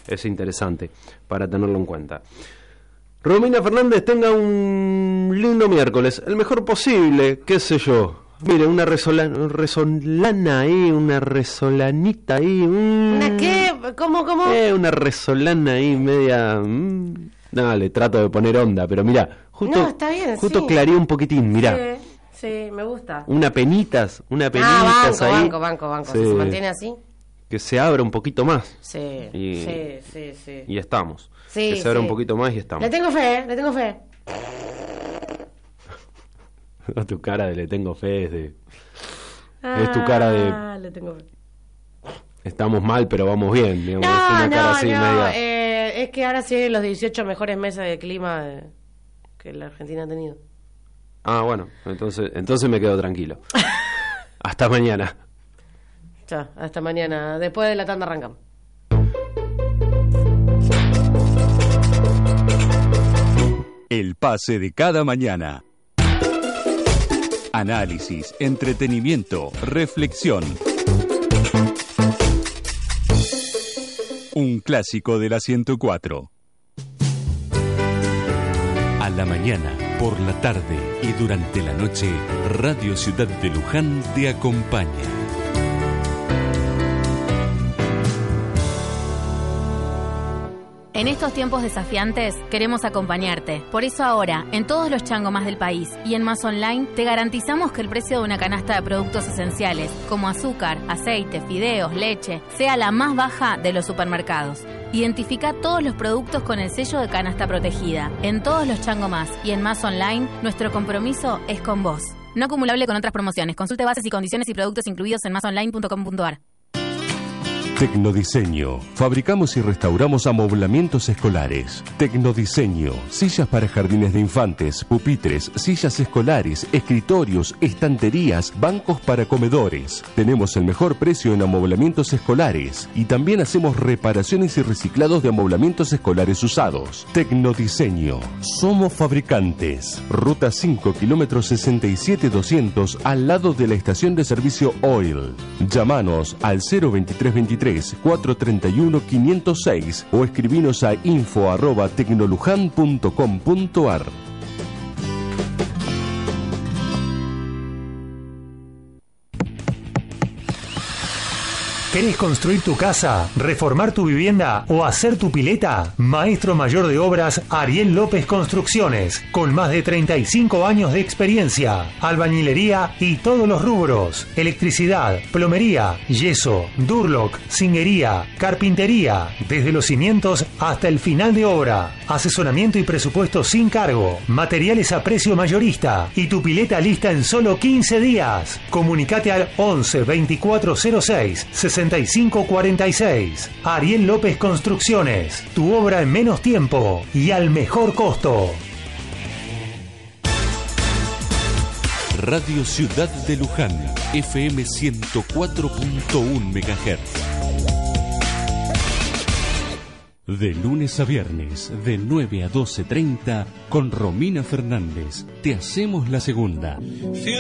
es interesante para tenerlo en cuenta. Romina Fernández, tenga un lindo miércoles, el mejor posible, qué sé yo. Mire, una resolana ahí, una resolanita ahí. ¿Una qué? ¿Cómo? Una resolana ahí, media... Dale, trato de poner onda, pero mira, justo, está bien, justo sí. clareé un poquitín, mirá. Sí, me gusta. Una penitas Banco, ahí. banco. Sí. Si se mantiene así. Que se abra un poquito más. Sí. Y estamos. Sí, que se abra un poquito más y estamos. Le tengo fe. Tu cara de le tengo fe es tu cara de... Le tengo fe. Estamos mal, pero vamos bien, digamos. Es una cara así media... es que ahora sí los 18 mejores meses de clima que la Argentina ha tenido. Ah, bueno, entonces me quedo tranquilo. Hasta mañana. Chao, hasta mañana. Después de la tanda arrancamos. El pase de cada mañana. Análisis, entretenimiento, reflexión. Un clásico de la 104. A la mañana, por la tarde y durante la noche, Radio Ciudad de Luján te acompaña. En estos tiempos desafiantes queremos acompañarte. Por eso ahora, en todos los changomás del país y en Más Online, te garantizamos que el precio de una canasta de productos esenciales, como azúcar, aceite, fideos, leche, sea la más baja de los supermercados. Identifica todos los productos con el sello de canasta protegida. En todos los changomás y en Más Online, nuestro compromiso es con vos. No acumulable con otras promociones. Consulte bases y condiciones y productos incluidos en masonline.com.ar. Tecnodiseño. Fabricamos y restauramos amoblamientos escolares. Tecnodiseño. Sillas para jardines de infantes, pupitres, sillas escolares, escritorios, estanterías, bancos para comedores. Tenemos el mejor precio en amoblamientos escolares y también hacemos reparaciones y reciclados de amoblamientos escolares usados. Tecnodiseño. Somos fabricantes. Ruta 5, kilómetro 67-200, al lado de la estación de servicio Oil. Llámanos al 02323 431-506 o escribinos a info@tecnolujan.com.ar. ¿Querés construir tu casa, reformar tu vivienda o hacer tu pileta? Maestro mayor de obras Ariel López Construcciones, con más de 35 años de experiencia, albañilería y todos los rubros, electricidad, plomería, yeso, durlock, zinguería, carpintería, desde los cimientos hasta el final de obra, asesoramiento y presupuesto sin cargo, materiales a precio mayorista y tu pileta lista en solo 15 días. Comunicate al 11 2406 6546. Ariel López Construcciones, tu obra en menos tiempo y al mejor costo. Radio Ciudad de Luján, FM 104.1 MHz. De lunes a viernes, de 9 a 12:30, con Romina Fernández, te hacemos la segunda.